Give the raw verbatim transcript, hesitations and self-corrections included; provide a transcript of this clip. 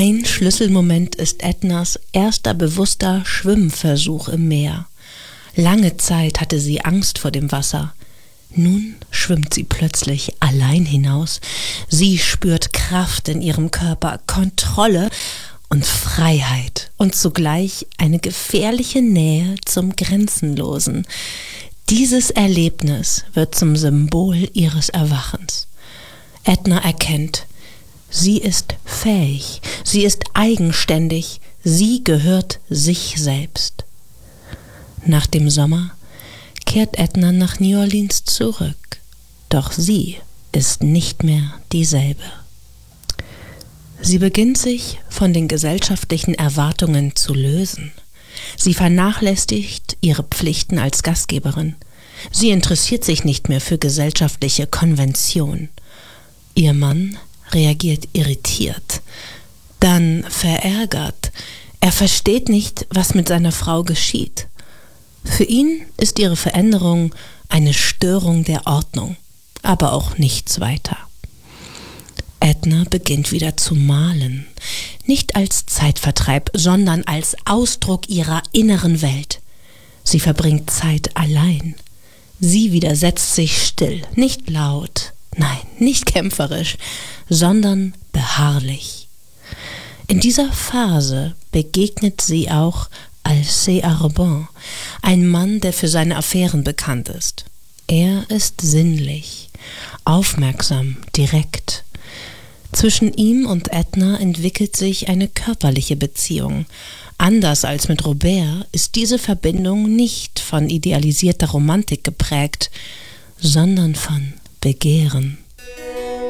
Ein Schlüsselmoment ist Ednas erster bewusster Schwimmversuch im Meer. Lange Zeit hatte sie Angst vor dem Wasser. Nun schwimmt sie plötzlich allein hinaus. Sie spürt Kraft in ihrem Körper, Kontrolle und Freiheit und zugleich eine gefährliche Nähe zum Grenzenlosen. Dieses Erlebnis wird zum Symbol ihres Erwachens. Edna erkennt, sie ist fähig, sie ist eigenständig, sie gehört sich selbst. Nach dem Sommer kehrt Edna nach New Orleans zurück, doch sie ist nicht mehr dieselbe. Sie beginnt sich von den gesellschaftlichen Erwartungen zu lösen. Sie vernachlässigt ihre Pflichten als Gastgeberin. Sie interessiert sich nicht mehr für gesellschaftliche Konvention. Ihr Mann reagiert irritiert, dann verärgert. Er versteht nicht, was mit seiner Frau geschieht. Für ihn ist ihre Veränderung eine Störung der Ordnung, aber auch nichts weiter. Edna beginnt wieder zu malen, nicht als Zeitvertreib, sondern als Ausdruck ihrer inneren Welt. Sie verbringt Zeit allein. Sie widersetzt sich still, nicht laut, nein, nicht kämpferisch, sondern beharrlich. In dieser Phase begegnet sie auch Alcée Arobin, ein Mann, der für seine Affären bekannt ist. Er ist sinnlich, aufmerksam, direkt. Zwischen ihm und Edna entwickelt sich eine körperliche Beziehung. Anders als mit Robert ist diese Verbindung nicht von idealisierter Romantik geprägt, sondern von Begehren.